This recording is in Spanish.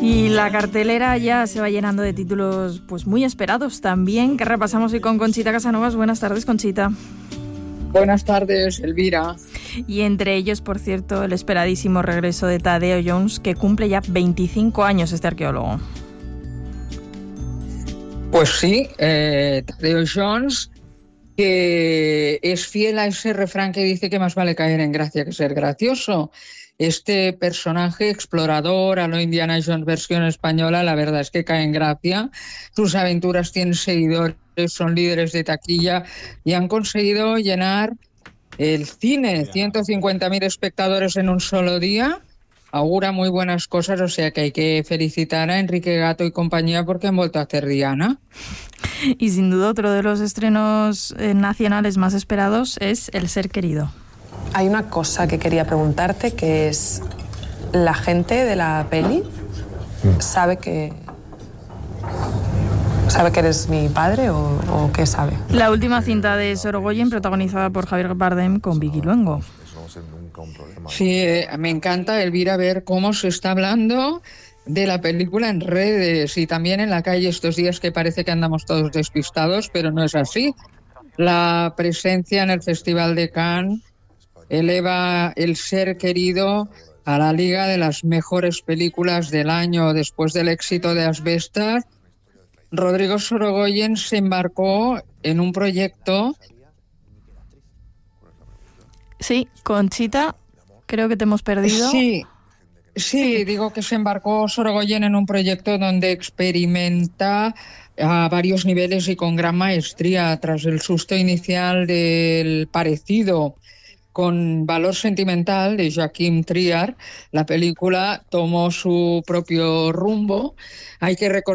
Y la cartelera ya se va llenando de títulos pues muy esperados también, que repasamos hoy con Conchita Casanovas. Buenas tardes, Conchita. Buenas tardes, Elvira. Y entre ellos, por cierto, el esperadísimo regreso de Tadeo Jones, que cumple ya 25 años este arqueólogo. Pues sí, Tadeo Jones, que es fiel a ese refrán que dice que más vale caer en gracia que ser gracioso. Este personaje explorador a lo Indiana Jones versión española, la verdad es que cae en gracia. Sus aventuras tienen seguidores, son líderes de taquilla y han conseguido llenar el cine, 150.000 espectadores en un solo día. Augura muy buenas cosas, o sea que hay que felicitar a Enrique Gato y compañía porque han vuelto a hacer Diana. Y sin duda otro de los estrenos nacionales más esperados es El ser querido. Hay una cosa que quería preguntarte, que es, ¿la gente de la peli sabe que eres mi padre o qué sabe? La última cinta de Sorogoyen, protagonizada por Javier Bardem con Vicky Luengo. Sí, me encanta, Elvira, ver cómo se está hablando de la película en redes y también en la calle estos días, que parece que andamos todos despistados, pero no es así. La presencia en el Festival de Cannes eleva El ser querido a la liga de las mejores películas del año. Después del éxito de Asbestas, Rodrigo Sorogoyen se embarcó en un proyecto. Sí, Conchita, creo que te hemos perdido. Sí, digo que se embarcó Sorogoyen en un proyecto donde experimenta a varios niveles y con gran maestría. Tras el susto inicial del parecido con Valor sentimental de Joachim Trier, la película tomó su propio rumbo. Hay que recordar